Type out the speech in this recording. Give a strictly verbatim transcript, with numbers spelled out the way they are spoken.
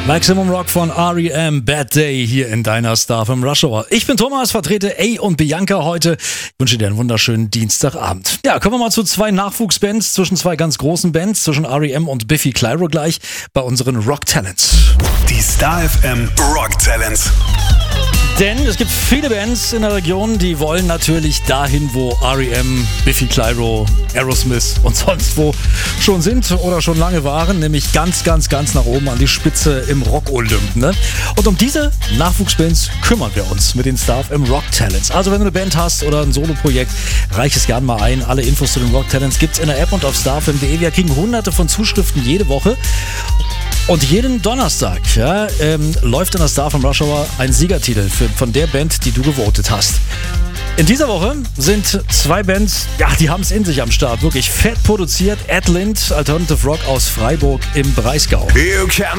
Maximum Rock von R E M, Bad Day hier in deiner Star F M Rush Hour. Ich bin Thomas, vertrete A und Bianca heute. Ich wünsche dir einen wunderschönen Dienstagabend. Ja, kommen wir mal zu zwei Nachwuchsbands, zwischen zwei ganz großen Bands, zwischen R E M und Biffy Clyro gleich bei unseren Rock Talents. Die Star F M Rock Talents. Denn es gibt viele Bands in der Region, die wollen natürlich dahin, wo R E M, Biffy Clyro, Aerosmith und sonst wo schon sind oder schon lange waren, nämlich ganz, ganz, ganz nach oben an die Spitze im Rock-Olymp. Ne? Und um diese Nachwuchsbands kümmern wir uns mit den Star F M Rock Talents. Also wenn du eine Band hast oder ein Soloprojekt, reich es gerne mal ein. Alle Infos zu den Rock Talents gibt's in der App und auf star f m punkt d e. Wir kriegen hunderte von Zuschriften jede Woche. Und jeden Donnerstag ja, ähm, läuft in der Star F M Rush Hour ein Siegertitel für, von der Band, die du gewotet hast. In dieser Woche sind zwei Bands, ja, die haben es in sich am Start. Wirklich fett produziert. Adlind, Alternative Rock aus Freiburg im Breisgau. You can